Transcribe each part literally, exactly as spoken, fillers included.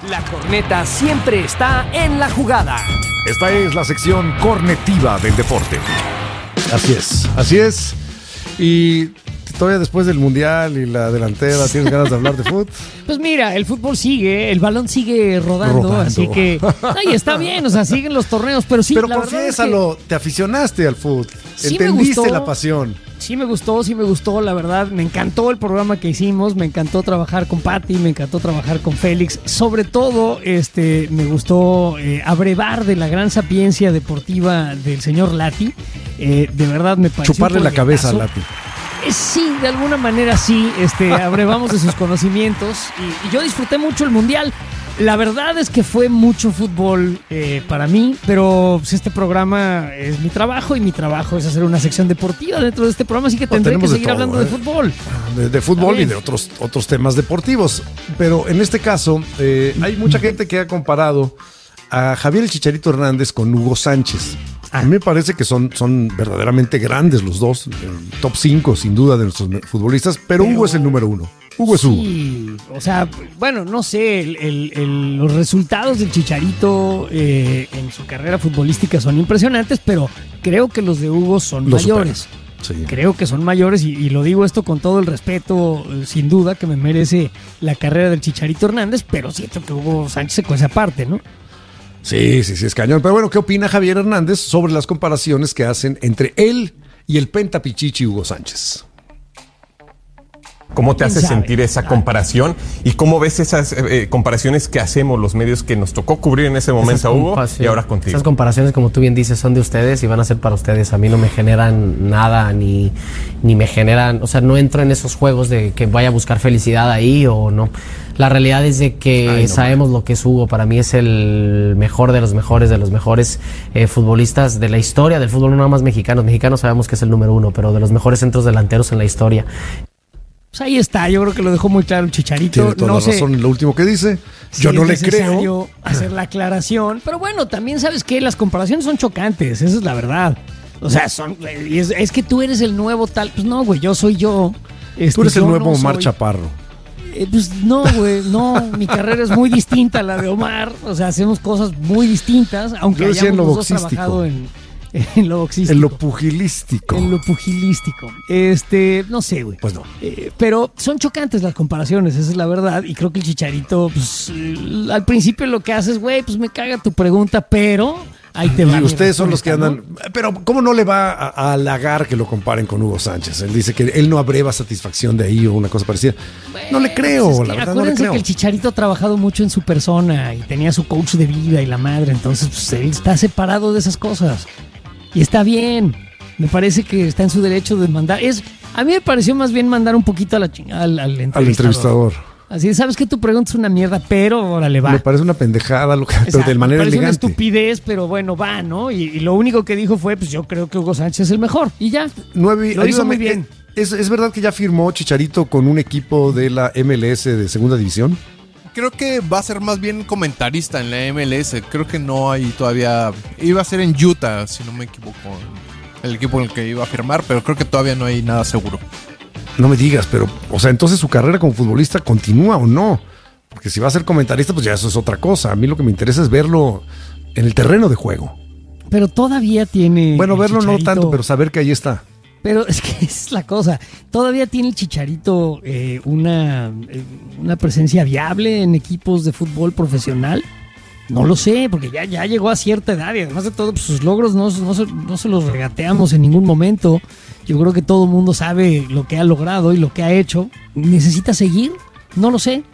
La corneta siempre está en la jugada. Esta es la sección cornetiva del deporte. Así es, así es. Y todavía después del Mundial y la delantera, ¿tienes ganas de hablar de fútbol? Pues mira, el fútbol sigue, el balón sigue rodando, rodando. Así que ahí está bien, o sea, siguen los torneos, pero sí. Pero la confiésalo, es que te aficionaste al fútbol, sí, entendiste la pasión. Sí me gustó, sí me gustó, la verdad, me encantó el programa que hicimos, me encantó trabajar con Pati, me encantó trabajar con Félix, sobre todo este, me gustó eh, abrevar de la gran sapiencia deportiva del señor Lati, eh, de verdad me pareció chuparle la cabeza a Lati. Eh, sí, de alguna manera sí, este, abrevamos de sus conocimientos y, y yo disfruté mucho el Mundial. La verdad es que fue mucho fútbol eh, para mí, pero pues, este programa es mi trabajo y mi trabajo es hacer una sección deportiva dentro de este programa, así que tendré no, que seguir todo, hablando ¿eh? de fútbol. De, de fútbol y de otros, otros temas deportivos. Pero en este caso, eh, hay mucha gente que ha comparado a Javier el Chicharito Hernández con Hugo Sánchez. A mí me parece que son, son verdaderamente grandes los dos, el top cinco sin duda de nuestros futbolistas, pero, pero Hugo es el número uno. Hugo es Hugo. Sí, o sea, bueno, no sé, el, el, el, los resultados del Chicharito eh, en su carrera futbolística son impresionantes, pero creo que los de Hugo son los mayores. Sí. Creo que son mayores y, y lo digo esto con todo el respeto, sin duda, que me merece la carrera del Chicharito Hernández, pero siento que Hugo Sánchez se cuece aparte, ¿no? Sí, sí, sí, es cañón. Pero bueno, ¿qué opina Javier Hernández sobre las comparaciones que hacen entre él y el pentapichichi Hugo Sánchez? ¿Cómo te hace sentir esa comparación? ¿Y cómo ves esas eh, comparaciones que hacemos los medios que nos tocó cubrir en ese momento a Hugo y ahora contigo? Esas comparaciones, como tú bien dices, son de ustedes y van a ser para ustedes. A mí no me generan nada, ni, ni me generan... O sea, no entro en esos juegos de que vaya a buscar felicidad ahí o no. La realidad es de que Ay, no, sabemos man. lo que es Hugo. Para mí es el mejor de los mejores, de los mejores eh, futbolistas de la historia del fútbol, no nada más mexicanos. Mexicanos sabemos que es el número uno, pero de los mejores centros delanteros en la historia. Pues ahí está, yo creo que lo dejó muy claro el Chicharito. Tiene toda no la sé razón, lo último que dice. Yo si no es le creo. hacer la aclaración, pero bueno, también sabes que las comparaciones son chocantes, esa es la verdad. O sea, son, es, es que tú eres el nuevo tal, pues no, güey, yo soy yo. Este, tú eres el nuevo no Omar soy, Chaparro. Eh, pues no, güey, no, mi carrera es muy distinta a la de Omar, o sea, hacemos cosas muy distintas, aunque hayamos los dos trabajado en... En lo boxístico. En lo pugilístico. En lo pugilístico. Este, no sé, güey. Pues no. Eh, pero son chocantes las comparaciones, esa es la verdad. Y creo que el Chicharito, pues, eh, al principio lo que hace es, güey, pues me caga tu pregunta, pero ahí te va. Y ustedes son los que andan. ¿No? Pero, ¿cómo no le va a, a halagar que lo comparen con Hugo Sánchez? Él dice que él no abreva satisfacción de ahí o una cosa parecida. Bueno, no le creo, pues es que, la verdad no le creo. Que el Chicharito ha trabajado mucho en su persona y tenía su coach de vida y la madre, entonces, pues él está separado de esas cosas. Y está bien, me parece que está en su derecho de mandar. Es, a mí me pareció más bien mandar un poquito a la ching- al, al entrevistador. Al entrevistador. Así, sabes que tu pregunta es una mierda, pero órale, va. Me parece una pendejada, lo que, Exacto, pero de manera me parece elegante. Una estupidez, pero bueno, va, ¿no? Y, y lo único que dijo fue, pues yo creo que Hugo Sánchez es el mejor. Y ya, Nueve, lo hizo muy bien. ¿Es, ¿Es verdad que ya firmó Chicharito con un equipo de la M L S de segunda división? Creo que va a ser más bien comentarista en la M L S. Creo que no hay todavía... Iba a ser en Utah, si no me equivoco, el equipo en el que iba a firmar, pero creo que todavía no hay nada seguro. No me digas, pero, o sea, entonces su carrera como futbolista continúa o no. Porque si va a ser comentarista, pues ya eso es otra cosa. A mí lo que me interesa es verlo en el terreno de juego. Pero todavía tiene... Bueno, verlo Chicharito... no tanto, pero saber que ahí está. Pero es que esa es la cosa. Todavía tiene el Chicharito eh, una, eh, una presencia viable en equipos de fútbol profesional. No lo sé, porque ya, ya llegó a cierta edad y además de todo, pues, sus logros no, no, se, no se los regateamos en ningún momento. Yo creo que todo el mundo sabe lo que ha logrado y lo que ha hecho. ¿Necesita seguir? No lo sé.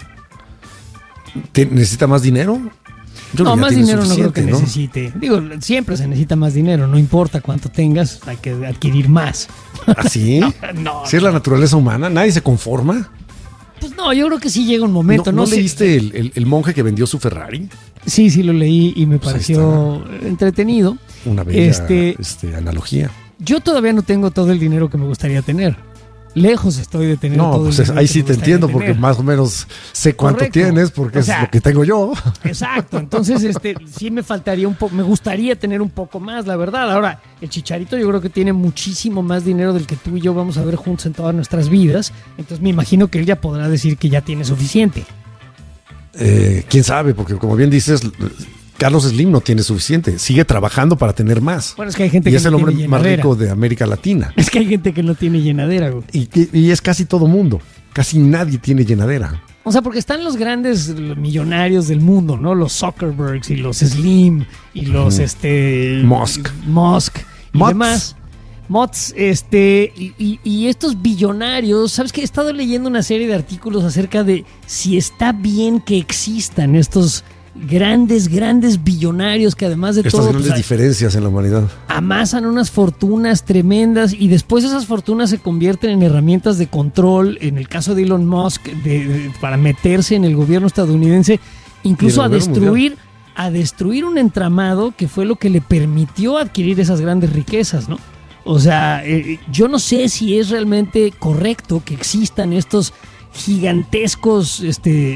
¿Necesita más dinero? Yo no, más dinero no creo que ¿no? necesite. Digo, siempre se necesita más dinero, no importa cuánto tengas, hay que adquirir más. ¿Así? no, no, ¿Sí es la naturaleza humana? ¿Nadie se conforma? Pues no, yo creo que sí llega un momento. ¿No, ¿No, ¿no leíste el, el, el monje que vendió su Ferrari? Sí, sí lo leí y me pareció pues entretenido. Una bella este, este, analogía. Yo todavía no tengo todo el dinero que me gustaría tener. Lejos estoy de tener no, todo pues el dinero ahí que sí me te entiendo tener. Porque más o menos sé cuánto Correcto. Tienes porque o sea, es lo que tengo yo. Exacto, entonces este sí me faltaría un poco, me gustaría tener un poco más, la verdad. Ahora, el Chicharito yo creo que tiene muchísimo más dinero del que tú y yo vamos a ver juntos en todas nuestras vidas, entonces me imagino que él ya podrá decir que ya tiene suficiente. Eh, ¿Quién sabe? Porque como bien dices, Carlos Slim no tiene suficiente. Sigue trabajando para tener más. Bueno, es que hay gente y que es no el hombre tiene más llenadera. rico de América Latina. Es que hay gente que no tiene llenadera, güey. Y, y, y es casi todo mundo. Casi nadie tiene llenadera. O sea, porque están los grandes millonarios del mundo, ¿no? Los Zuckerbergs y los Slim y los, mm. este... Musk. Musk y Mots. demás. Mods, este, y, y, y estos billonarios, ¿sabes qué? He estado leyendo una serie de artículos acerca de si está bien que existan estos grandes, grandes billonarios que además de Estas todo... grandes pues, diferencias en la humanidad. amasan unas fortunas tremendas y después esas fortunas se convierten en herramientas de control, en el caso de Elon Musk, de, de, para meterse en el gobierno estadounidense, incluso a destruir, a destruir un entramado que fue lo que le permitió adquirir esas grandes riquezas, ¿no? O sea, eh, yo no sé si es realmente correcto que existan estos gigantescos este,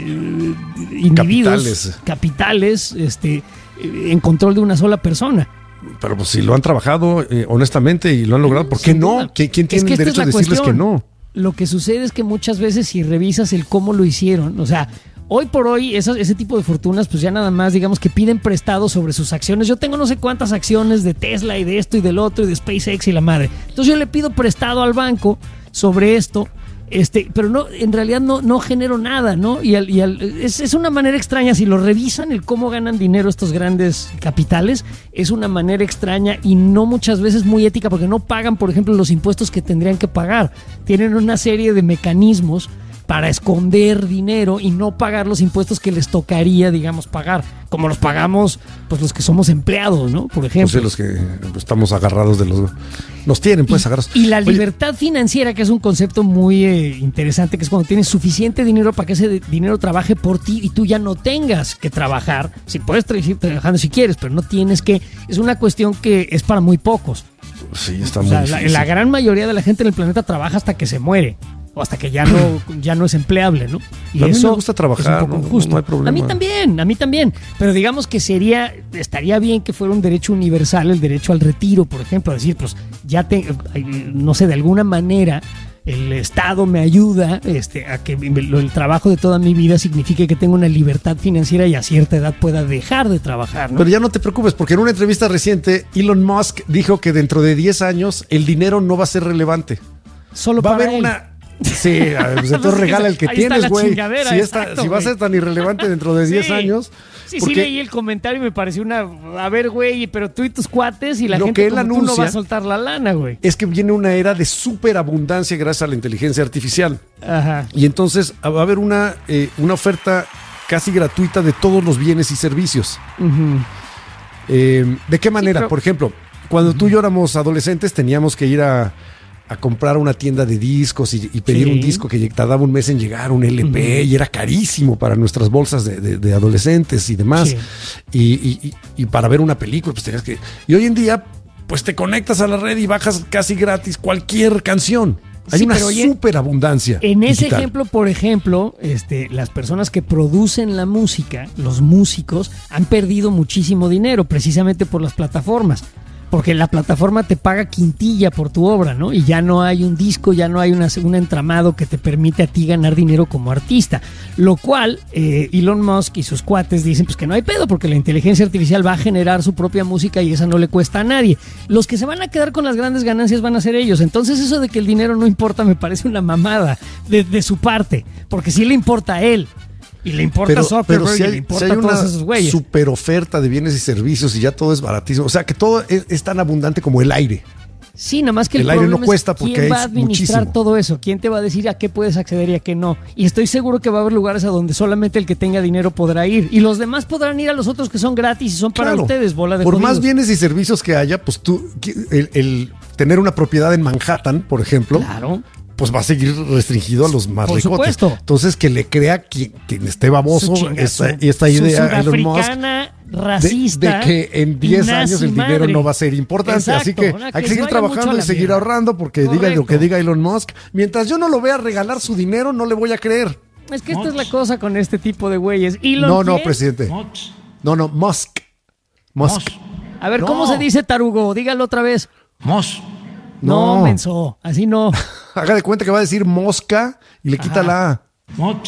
individuos, capitales, capitales este, en control de una sola persona. Pero pues si lo han trabajado eh, honestamente y lo han logrado, ¿por qué Sin no? duda. ¿Quién, quién tiene Es que el esta es derecho la de decirles cuestión. que no? Lo que sucede es que muchas veces si revisas el cómo lo hicieron, o sea, hoy por hoy esas, ese tipo de fortunas pues ya nada más digamos que piden prestado sobre sus acciones. Yo tengo no sé cuántas acciones de Tesla y de esto y del otro y de SpaceX y la madre. Entonces yo le pido prestado al banco sobre esto. Este, pero no, en realidad no, no genero nada, ¿no? Y, al, y al, es, es una manera extraña, si lo revisan, el cómo ganan dinero estos grandes capitales, es una manera extraña y no muchas veces muy ética, porque no pagan, por ejemplo, los impuestos que tendrían que pagar. Tienen una serie de mecanismos para esconder dinero y no pagar los impuestos que les tocaría, digamos, pagar, como los pagamos pues los que somos empleados, ¿no? Por ejemplo. Pues sí, los que estamos agarrados de los... Nos tienen pues y, agarrados. Y la Oye, libertad financiera, que es un concepto muy eh, interesante, que es cuando tienes suficiente dinero para que ese de- dinero trabaje por ti y tú ya no tengas que trabajar. Si puedes tra- seguir trabajando si quieres, pero no tienes que... Es una cuestión que es para muy pocos. Sí, está O muy sea, la, difícil. la gran mayoría de la gente en el planeta trabaja hasta que se muere. O hasta que ya no, ya no es empleable, ¿no? Y A mí me eso gusta trabajar, es un poco no- injusto. no hay problema. A mí también, a mí también. Pero digamos que sería, estaría bien que fuera un derecho universal, el derecho al retiro, por ejemplo. Decir, pues, ya te, no sé, de alguna manera el Estado me ayuda este, a que el trabajo de toda mi vida signifique que tengo una libertad financiera y a cierta edad pueda dejar de trabajar, ¿no? Pero ya no te preocupes, porque en una entrevista reciente, Elon Musk dijo que dentro de diez años el dinero no va a ser relevante. Solo Va a para haber él. una... Sí, a ver, pues entonces No sé, regala el que ahí está tienes, la güey. chingadera, Si, está- exacto, si va a güey. ser tan irrelevante dentro de diez Sí. años... Sí, sí porque leí el comentario y me pareció una... A ver, güey, pero tú y tus cuates y la Lo gente que él como tú no anuncia- va a soltar la lana, güey. es que viene una era de superabundancia gracias a la inteligencia artificial. Ajá. Y entonces va a haber una, eh, una oferta casi gratuita de todos los bienes y servicios. Ujú. Eh, ¿De qué manera? pero- Por ejemplo, cuando tú y yo éramos adolescentes teníamos que ir a, a comprar una tienda de discos y, y pedir Sí. un disco que tardaba un mes en llegar, un L P, y era carísimo para nuestras bolsas de, de- de adolescentes y demás. Sí. Y, y- y- y para ver una película, pues tenías que... Y hoy en día, pues te conectas a la red y bajas casi gratis cualquier canción. Hay Sí, una pero oye, superabundancia. En ese digital. ejemplo, por ejemplo, este, las personas que producen la música, los músicos, han perdido muchísimo dinero precisamente por las plataformas. Porque la plataforma te paga quintilla por tu obra, ¿no? Y ya no hay un disco, ya no hay una, un entramado que te permite a ti ganar dinero como artista. Lo cual, eh, Elon Musk y sus cuates dicen pues que no hay pedo, porque la inteligencia artificial va a generar su propia música y esa no le cuesta a nadie. Los que se van a quedar con las grandes ganancias van a ser ellos. Entonces eso de que el dinero no importa me parece una mamada de, de su parte, porque sí le importa a él. Y le importa a Zuckerberg si y hay, le importa si hay a todos una esos güeyes. super oferta de bienes y servicios y ya todo es baratísimo. O sea, que todo es, es tan abundante como el aire. Sí, nada más que el, El aire no problema cuesta es porque quién va a es administrar muchísimo. todo eso, quién te va a decir a qué puedes acceder y a qué no. Y estoy seguro que va a haber lugares a donde solamente el que tenga dinero podrá ir y los demás podrán ir a los otros que son gratis y son para Claro. ustedes, bola de Por jodidos. más bienes y servicios que haya, pues tú, el, el tener una propiedad en Manhattan, por ejemplo, Claro. pues va a seguir restringido a los más Por ricotes. supuesto. Entonces, que le crea quien, quien esté baboso Su chinga- esta, su- esta su idea a Elon Musk sudafricana, de, racista, de que en diez y años nazi el dinero madre. no va a ser importante. Exacto, Así que una hay que que se seguir vaya mucho a trabajando y la seguir mierda. ahorrando porque diga lo Correcto. que diga Elon Musk. Mientras yo no lo vea regalar su dinero, no le voy a creer. Es que esta es la cosa con este tipo de güeyes. Elon, No, no, ¿quién? presidente. No, no, Musk. Musk. A ver, No. ¿cómo se dice tarugo? Dígalo otra vez. Mos. No, No. menso, así no. Haga de cuenta que va a decir mosca y le quita Ajá. la A. Mots.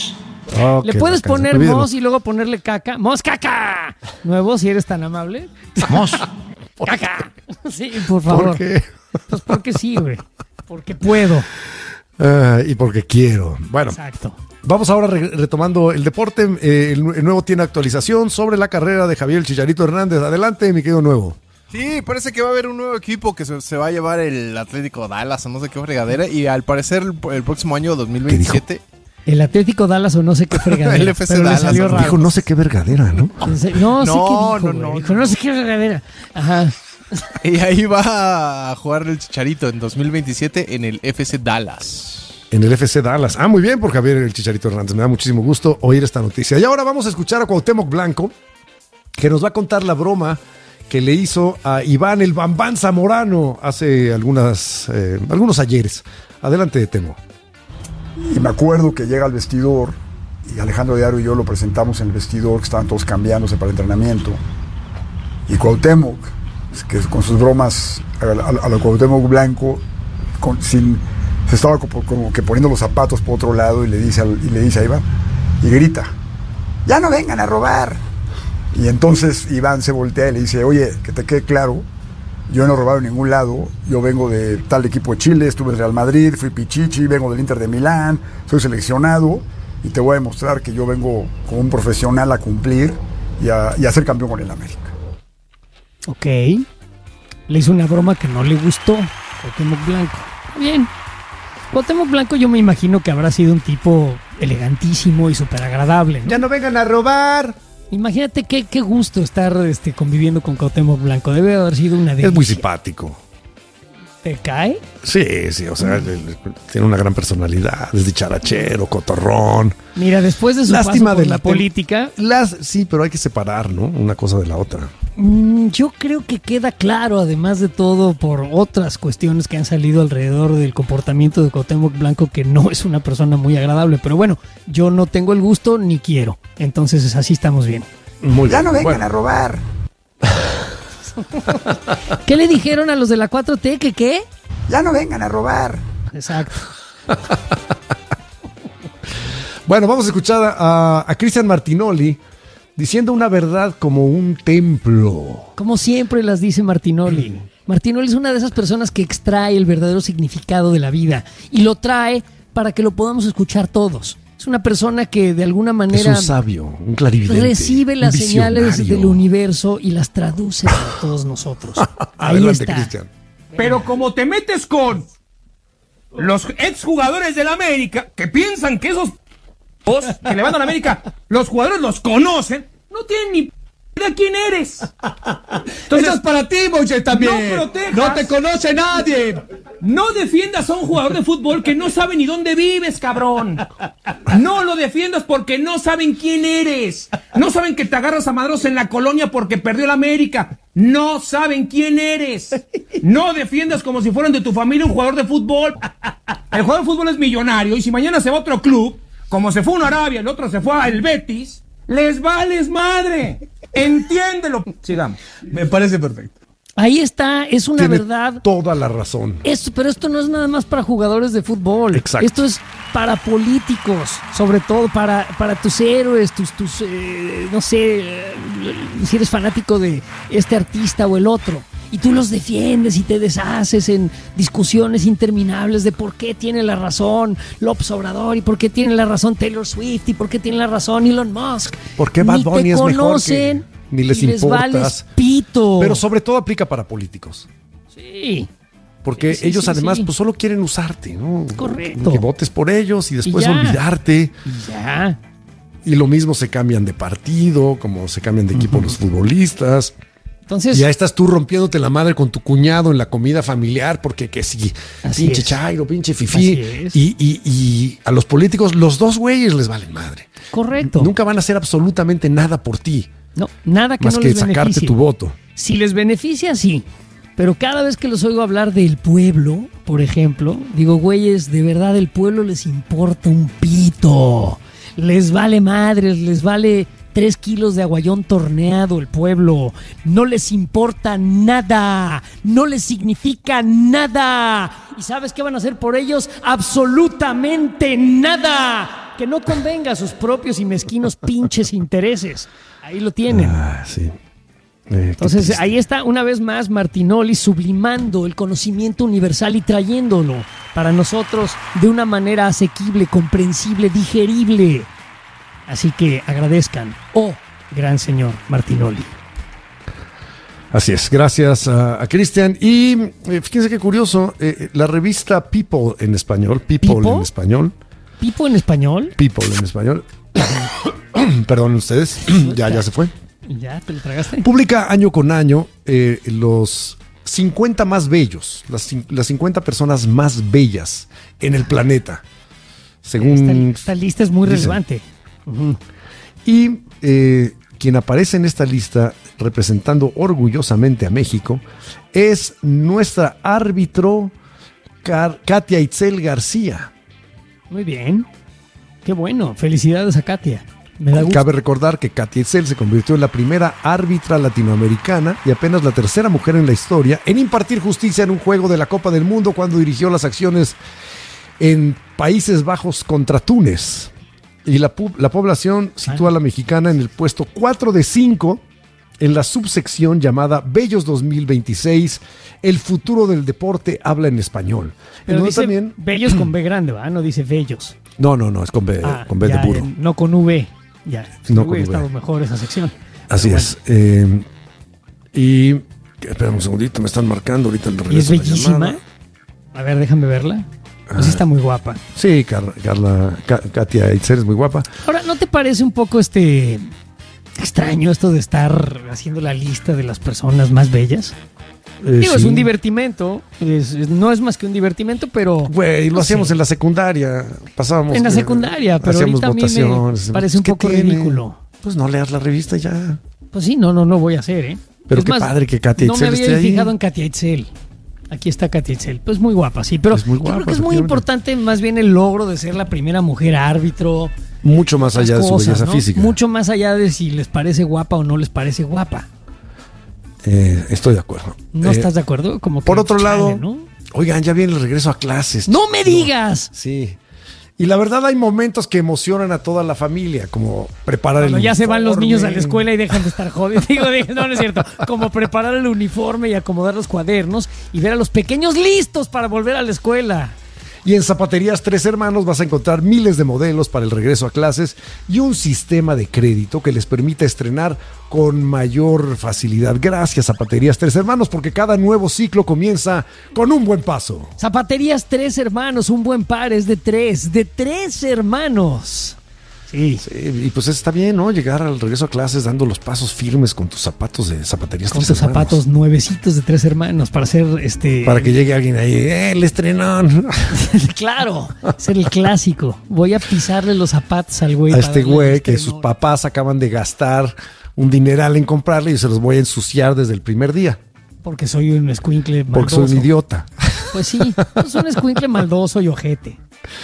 Oh, Le qué puedes vacancia. poner Olvídalo. Mos y luego ponerle caca. Mos caca. Nuevo, si eres tan amable. Mos. Caca. Sí, por favor. ¿Por qué? Pues porque sí, güey. Porque puedo. Ah, y porque quiero. Bueno, Exacto. vamos ahora re- retomando el deporte. Eh, el, el Nuevo tiene actualización sobre la carrera de Javier Chicharito Hernández. Adelante, mi querido Nuevo. Sí, parece que va a haber un nuevo equipo que se, se va a llevar el Atlético Dallas o no sé qué fregadera. Y al parecer el, el próximo año dos mil veintisiete... El Atlético Dallas o no sé qué fregadera. El F C pero le Dallas, salió ¿no? raro. Dijo no sé qué vergadera, ¿no? En serio, No, No, sé qué dijo, no, güey. no, Dijo, no sé qué fregadera. Ajá. Y ahí va a jugar el Chicharito en dos mil veintisiete en el F C Dallas. En el F C Dallas. Ah, muy bien por Javier el Chicharito Hernández. Me da muchísimo gusto oír esta noticia. Y ahora vamos a escuchar a Cuauhtémoc Blanco, que nos va a contar la broma que le hizo a Iván el Bambán Zamorano hace algunas, eh, algunos ayeres. Adelante, Temo. Y me acuerdo que llega al vestidor y Alejandro Diario y yo lo presentamos en el vestidor, que estaban todos cambiándose para el entrenamiento. Y Cuauhtémoc, que con sus bromas a, a, a lo Cuauhtémoc Blanco, con, sin, se estaba como, como que poniendo los zapatos por otro lado y le dice, al, y le dice a Iván, y grita, ¡ya no vengan a robar! Y entonces Iván se voltea y le dice, oye, que te quede claro, yo no he robado en ningún lado, yo vengo de tal equipo de Chile, estuve en Real Madrid, fui Pichichi, vengo del Inter de Milán, soy seleccionado y te voy a demostrar que yo vengo como un profesional a cumplir y a, y a ser campeón con el América. Ok. Le hizo una broma que no le gustó. Cuauhtémoc Blanco. Bien. Cuauhtémoc Blanco yo me imagino que habrá sido un tipo elegantísimo y súper agradable, ¿no? Ya no vengan a robar. Imagínate qué, qué gusto estar este, conviviendo con Cuauhtémoc Blanco. Debe haber sido una delicia. Es muy simpático. ¿Te cae? Sí, sí, o sea, él tiene una gran personalidad, es dicharachero, cotorrón. Mira, después de su Lástima paso por de la la política, Las, sí, pero hay que separar, ¿no? Una cosa de la otra. mm, yo creo que queda claro, además de todo, por otras cuestiones que han salido alrededor del comportamiento de Cuauhtémoc Blanco, que no es una persona muy agradable. Pero bueno, yo no tengo el gusto ni quiero. Entonces así estamos bien. Muy Ya bien. no vengan Bueno, a robar. ¿Qué le dijeron a los de la cuatro T? ¿Que qué? Ya no vengan a robar. Exacto. bueno, vamos a escuchar a, a Cristian Martinoli diciendo una verdad como un templo. Como siempre las dice Martinoli. Martinoli es una de esas personas que extrae el verdadero significado de la vida y lo trae para que lo podamos escuchar todos. Es una persona que de alguna Es manera un sabio, un clarividente. recibe las un señales visionario. del universo y las traduce para todos nosotros. Ahí Adelante, está. Cristian. Pero como te metes con los exjugadores del América, que piensan que esos vos que le van a la América, los jugadores los conocen, no tienen ni de quién eres. Entonces, Eso es para ti, Moisés, también. No protejas. No te conoce nadie. no defiendas a un jugador de fútbol que no sabe ni dónde vives, cabrón. No lo defiendas porque no saben quién eres. No saben que te agarras a madros en la colonia porque perdió la América. No saben quién eres. No defiendas como si fueran de tu familia un jugador de fútbol. El jugador de fútbol es millonario y si mañana se va a otro club, como se fue a un Arabia, el otro se fue al Betis, les vales madre. Entiéndelo. Sigamos. Me parece perfecto. Ahí está, es una Tiene verdad. toda la razón. Esto, pero esto no es nada más para jugadores de fútbol. Exacto. Esto es para políticos, sobre todo para, para tus héroes, tus, tus eh, no sé, eh, si eres fanático de este artista o el otro. Y tú los defiendes y te deshaces en discusiones interminables de por qué tiene la razón López Obrador y por qué tiene la razón Taylor Swift y por qué tiene la razón Elon Musk. ¿Por qué Bad Ni Bunny te es mejor que- conocen, ni les y les importas? vales pito. Pero sobre todo aplica para políticos. Sí. Porque Sí, sí, ellos sí, además sí. pues solo quieren usarte, ¿no? Correcto. Que votes por ellos y después Y ya. olvidarte. Y ya. Y lo mismo se cambian de partido, como se cambian de equipo los futbolistas. Entonces, Y ya estás tú rompiéndote la madre con tu cuñado en la comida familiar, porque que sí, Así pinche es. chairo, pinche fifí. Así es. Y, y, y a los políticos, los dos güeyes les valen madre. correcto. Nunca van a hacer absolutamente nada por ti, No, nada que más no que les sacarte beneficie. tu voto. Si les beneficia, sí. Pero cada vez que los oigo hablar del pueblo, por ejemplo, digo, güeyes, de verdad el pueblo les importa un pito. Les vale madres, les vale tres kilos de aguayón torneado el pueblo. No les importa nada. No les significa nada. ¿Y sabes qué van a hacer por ellos? Absolutamente nada. que no convenga a sus propios y mezquinos pinches intereses. Ahí lo tienen. Ah, sí. Eh, Entonces ahí está una vez más Martinoli sublimando el conocimiento universal y trayéndolo para nosotros de una manera asequible, comprensible, digerible. Así que agradezcan, oh gran señor Martinoli. Así es, gracias a, a Cristian. Y eh, fíjense qué curioso, eh, la revista People en español, People, ¿People? en español, ¿Pipo en español? People en español, perdón ustedes, ya, ya se fue. ¿Ya te lo tragaste? Publica año con año eh, los cincuenta más bellos, las, cin- las cincuenta personas más bellas en el planeta. Según Esta, esta lista es muy dicen. relevante. Ujú. Y eh, quien aparece en esta lista representando orgullosamente a México es nuestra árbitro Car- Katia Itzel García. Muy bien. Qué bueno. Felicidades a Katia. Me da gusto. Cabe recordar que Katia Itzel se convirtió en la primera árbitra latinoamericana y apenas la tercera mujer en la historia en impartir justicia en un juego de la Copa del Mundo cuando dirigió las acciones en Países Bajos contra Túnez. Y la, pu- la población sitúa a la mexicana en el puesto cuatro de cinco en la subsección llamada Bellos dos mil veintiséis, el futuro del deporte habla en español. En Pero donde dice también, bellos con B grande, ¿va? No dice bellos. no, no, no, es con B, Ah, con B ya, de burro. ya, no con V. Ya. No No con hubiera V. estado mejor esa sección. Así Pero es. Eh, y espera un segundito, me están marcando ahorita el bueno. regreso. Y es de la bellísima. llamada. A ver, déjame verla. Pues sí está muy guapa. Sí, Carla, Carla Ka- Katia Itzel es muy guapa. Ahora, ¿no te parece un poco este extraño esto de estar haciendo la lista de las personas más bellas? Eh, Digo, es sí. un divertimento. Es- es- no es más que un divertimento, pero Güey, lo no hacíamos sé. en la secundaria. Pasábamos. En la eh, secundaria, pero hacíamos ahorita a mí me votaciones. parece un ¿Qué poco tiene? ridículo. Pues no leas la revista ya. Pues sí, no, no, no voy a hacer, ¿eh? Pero Es qué padre que Katia No me Itzel había esté ahí. fijado en Katia Itzel. Aquí está Katia Itzel. Pues muy guapa, sí. Pero Es muy yo guapa, creo que es muy efectivamente. importante más bien el logro de ser la primera mujer árbitro. Mucho más allá de Las su cosas, belleza ¿no? física. Mucho más allá de si les parece guapa o no les parece guapa. Eh, estoy de acuerdo. ¿No Eh, estás de acuerdo? Como que, Por otro chale, lado, ¿no? oigan, ya viene el regreso a clases. ¡No me digas! Sí. Y la verdad hay momentos que emocionan a toda la familia, como preparar Cuando el ya se van los uniforme. niños a la escuela y dejan de estar jodidos. Digo, digo, no, no es cierto. Como preparar el uniforme y acomodar los cuadernos y ver a los pequeños listos para volver a la escuela. Y en Zapaterías Tres Hermanos vas a encontrar miles de modelos para el regreso a clases y un sistema de crédito que les permita estrenar con mayor facilidad. Gracias, Zapaterías Tres Hermanos, porque cada nuevo ciclo comienza con un buen paso. Zapaterías Tres Hermanos, un buen par es de tres, de tres hermanos. Sí. Sí, y pues está bien, ¿no? Llegar al regreso a clases dando los pasos firmes con tus zapatos de Zapaterías Con Tres tus Hermanos. zapatos nuevecitos de tres hermanos para hacer este. Para que llegue alguien ahí, ¡eh, el estrenón! Claro, ser el clásico. Voy a pisarle los zapatos al güey. A para este darle el güey que estrenón. sus papás acaban de gastar un dineral en comprarle y se los voy a ensuciar desde el primer día. Porque soy un escuincle maldoso. Porque soy un idiota. Pues sí, es un escuincle maldoso y ojete.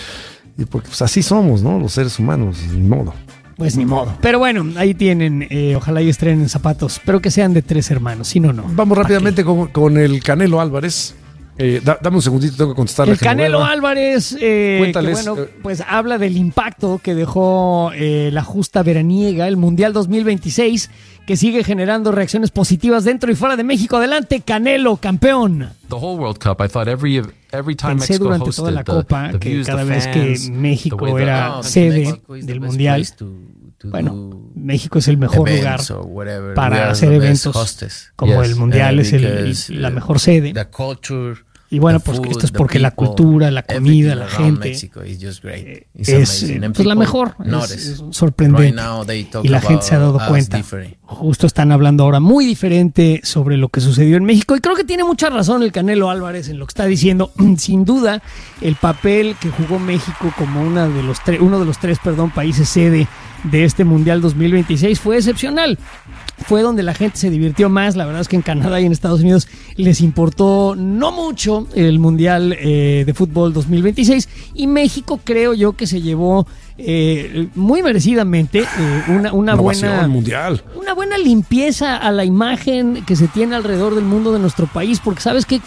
Y porque pues, así somos, ¿no? Los seres humanos, ni modo. Pues ni modo. Pero bueno, ahí tienen. eh, ojalá y estrenen zapatos, pero que sean de tres hermanos. Si no, no. Vamos ¿Pa' rápidamente con, con el Canelo Álvarez. Eh, da- dame un segundito, tengo que contestar qué? la El Canelo Genoveva. Álvarez, eh, Cuéntales, que, bueno, eh. pues habla del impacto que dejó eh, la justa veraniega, el Mundial dos mil veintiséis, que sigue generando reacciones positivas dentro y fuera de México. Adelante, Canelo, campeón. The whole World Cup, I thought every every time Pensé Mexico durante hosted toda la the, Copa the que views, cada the vez fans, que the México way the- era oh, sede Mexico is the del best Mundial. place to- to Bueno, do México es el mejor events lugar or whatever. We para are hacer the best eventos, hostess. como Yes, el Mundial uh, es el- because, la uh, mejor sede. the culture, Y bueno, the pues food, esto es the porque la people, cultura, la comida, everything la around gente Mexico is just great. eh, It's es amazing. And pues la people mejor, es, notice. es sorprendente. Right now they talk Y la gente se ha dado about us cuenta. different. Justo están hablando ahora muy diferente sobre lo que sucedió en México y creo que tiene mucha razón el Canelo Álvarez en lo que está diciendo. Sin duda, el papel que jugó México como una de los tre- uno de los tres perdón, países sede de este Mundial dos mil veintiséis fue excepcional. Fue donde la gente se divirtió más. La verdad es que en Canadá y en Estados Unidos les importó no mucho el Mundial eh, de Fútbol dos mil veintiséis y México creo yo que se llevó eh, muy merecidamente eh, una, una Innovación buena mundial. una buena limpieza a la imagen que se tiene alrededor del mundo de nuestro país, porque sabes qué? que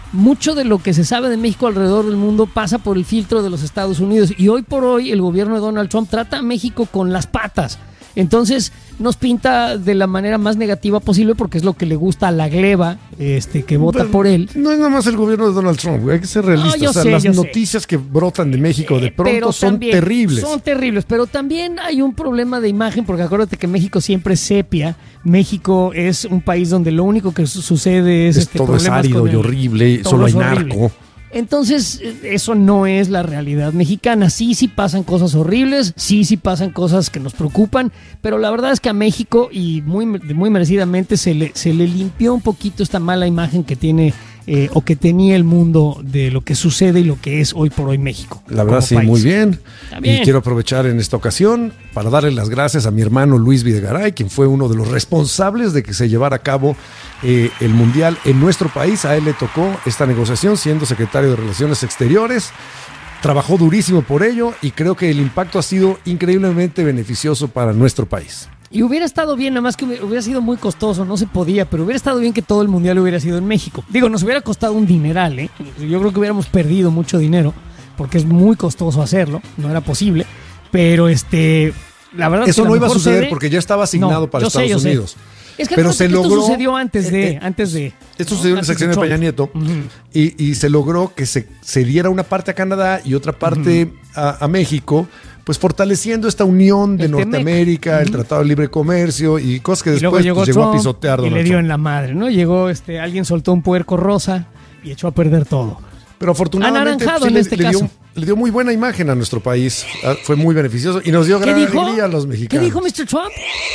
mucho de lo que se sabe de México alrededor del mundo pasa por el filtro de los Estados Unidos. Y hoy por hoy el gobierno de Donald Trump trata a México con las patas. Entonces nos pinta de la manera más negativa posible porque es lo que le gusta a la gleba este, que vota Pero por él. No es nada más el gobierno de Donald Trump, güey. Hay que ser realistas. No, yo o sea, sé, las yo noticias sé. que brotan de México de pronto Pero son también terribles. Son terribles, pero también hay un problema de imagen porque acuérdate que México siempre es sepia. México es un país donde lo único que su- sucede es, Es este, todo es problemas árido con y el- horrible, todo solo hay es horrible. narco. Entonces, eso no es la realidad mexicana. Sí, sí pasan cosas horribles, sí, sí pasan cosas que nos preocupan, pero la verdad es que a México, y muy, muy merecidamente, se le, se le limpió un poquito esta mala imagen que tiene eh, o que tenía el mundo de lo que sucede y lo que es hoy por hoy México. La verdad, como sí, país. muy bien. Está bien. Y quiero aprovechar en esta ocasión para darle las gracias a mi hermano Luis Videgaray, quien fue uno de los responsables de que se llevara a cabo eh, el Mundial en nuestro país. A él le tocó esta negociación siendo secretario de Relaciones Exteriores. Trabajó durísimo por ello y creo que el impacto ha sido increíblemente beneficioso para nuestro país. Y hubiera estado bien, nada más que hubiera, hubiera sido muy costoso, no se podía, pero hubiera estado bien que todo el mundial hubiera sido en México. Digo, nos hubiera costado un dineral, ¿eh? Yo creo que hubiéramos perdido mucho dinero, porque es muy costoso hacerlo, no era posible, pero este, la verdad Eso es que no la iba a mejor suceder sede- porque ya estaba asignado No, para yo sé, Estados yo sé. Unidos. Es que Pero acuérdate se que logró. esto sucedió antes de, eh, eh, antes de. Esto ¿no? sucedió en la Antes sección de Trump. Peña Nieto Ujú. y, y se logró que se, se diera una parte a Canadá y otra parte a, a México, pues fortaleciendo esta unión de El Temec. Norteamérica, el Ujú. Tratado de Libre Comercio y cosas que Y luego después llegó pues, llegó a Trump pisotear y Donald le dio Trump. en la madre, ¿no? Llegó, este, alguien soltó un puerco rosa y echó a perder todo. Pero afortunadamente Anaranjado sí en le, este le dio, caso. le dio muy buena imagen a nuestro país. Ah, Fue muy beneficioso y nos dio ¿Qué gran dijo? alegría a los ¿Qué mexicanos. dijo mister Trump?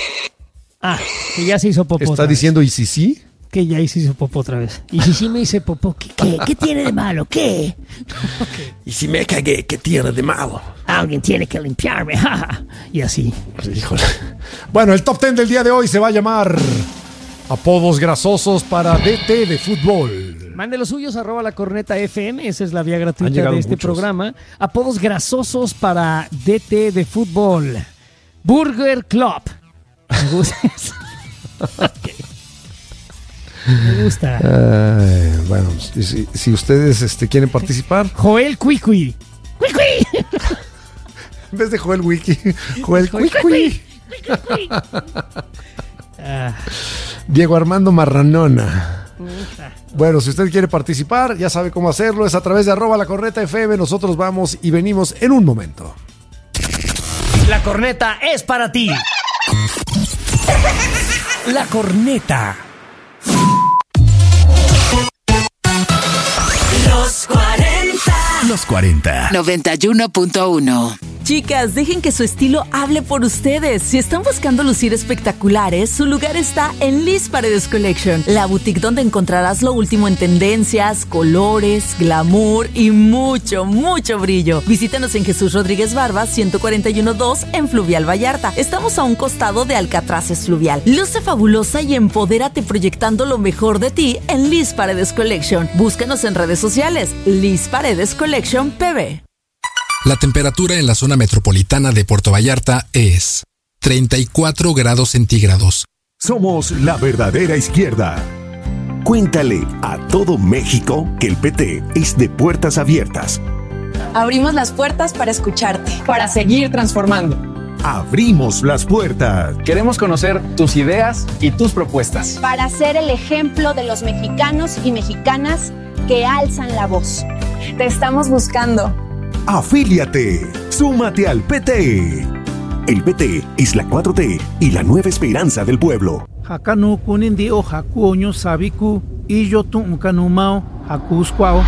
Ah, que ya se hizo popó. ¿Está otra vez. diciendo y si sí? Que ya se hizo popó otra vez. Y si sí me hice popó, ¿qué, qué, qué tiene de malo? ¿Qué? Y si me cagué, ¿qué tiene de malo? Alguien tiene que limpiarme. jaja. Y así. Híjole. Bueno, el top ten del día de hoy se va a llamar Apodos grasosos para D T de fútbol. Mande los suyos, arroba la corneta F M, esa es la vía Han gratuita llegado de este muchos. programa. Apodos grasosos para D T de fútbol. Burger Club. Me gusta eso. Ok. Me gusta. Ay, bueno, si, si- si ustedes este, quieren participar, Joel Cuicui. Cuicui. en vez de Joel Wiki, Joel Joel Cuicui. Ah, Diego Armando Marranona. Bueno, si usted quiere participar, ya sabe cómo hacerlo. Es a través de arroba la corneta F M. Nosotros vamos y venimos en un momento. La corneta es para ti. La corneta. Los cuarenta. Los cuarenta. noventa y uno punto uno. Chicas, dejen que su estilo hable por ustedes. Si están buscando lucir espectaculares, su lugar está en Liz Paredes Collection, la boutique donde encontrarás lo último en tendencias, colores, glamour y mucho, mucho brillo. Visítanos en Jesús Rodríguez Barba, ciento cuarenta y uno dos en Fluvial Vallarta. Estamos a un costado de Alcatraces Fluvial. Luce fabulosa y empodérate proyectando lo mejor de ti en Liz Paredes Collection. Búscanos en redes sociales, Liz Paredes Collection P B. La temperatura en la zona metropolitana de Puerto Vallarta es treinta y cuatro grados centígrados. Somos la verdadera izquierda. Cuéntale a todo México que el P T es de puertas abiertas. Abrimos las puertas para escucharte. Para seguir transformando. Abrimos las puertas. Queremos conocer tus ideas y tus propuestas. Para ser el ejemplo de los mexicanos y mexicanas que alzan la voz. Te estamos buscando. Afíliate. Súmate al P T. El P T es la cuatro T y la nueva esperanza del pueblo. Hakanu kunindi o hakuoño sabiku y yo tumkanumao hakuskwao.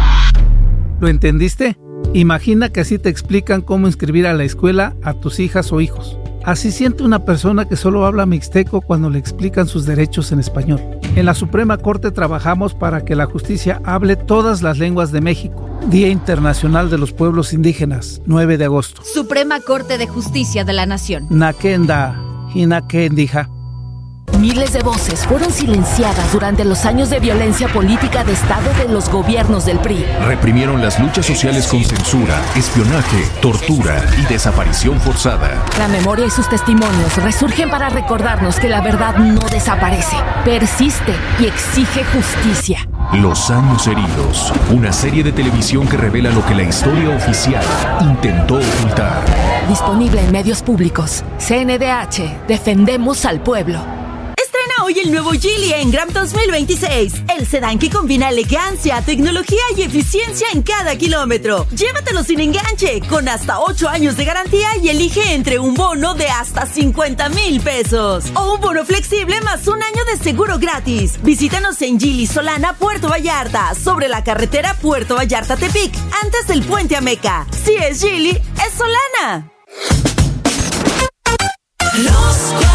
¿Lo entendiste? Imagina que así te explican cómo inscribir a la escuela a tus hijas o hijos. Así siente una persona que solo habla mixteco cuando le explican sus derechos en español. En la Suprema Corte trabajamos para que la justicia hable todas las lenguas de México. Día Internacional de los Pueblos Indígenas, nueve de agosto. Suprema Corte de Justicia de la Nación. Nakenda, Hinakendija. Miles de voces fueron silenciadas durante los años de violencia política de Estado de los gobiernos del P R I. Reprimieron las luchas sociales con censura, espionaje, tortura y desaparición forzada. La memoria y sus testimonios resurgen para recordarnos que la verdad no desaparece, persiste y exige justicia. Los años heridos, una serie de televisión que revela lo que la historia oficial intentó ocultar. Disponible en medios públicos. C N D H. Defendemos al pueblo. Estrena hoy el nuevo Geely Engram dos mil veintiséis. El sedán que combina elegancia, tecnología y eficiencia en cada kilómetro. Llévatelo sin enganche, con hasta ocho años de garantía y elige entre un bono de hasta cincuenta mil pesos o un bono flexible más un año de seguro gratis. Visítanos en Geely Solana, Puerto Vallarta, sobre la carretera Puerto Vallarta-Tepic, antes del puente Ameca. Si es Geely, es Solana. Los